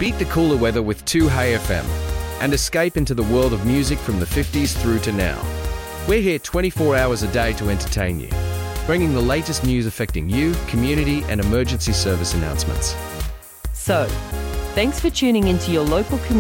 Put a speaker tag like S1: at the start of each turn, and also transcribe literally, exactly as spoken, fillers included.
S1: Beat the cooler weather with two Hey F M and escape into the world of music from the fifties through to now. We're here twenty-four hours a day to entertain you, bringing the latest news affecting you, community and emergency service announcements.
S2: So, thanks for tuning into your local community.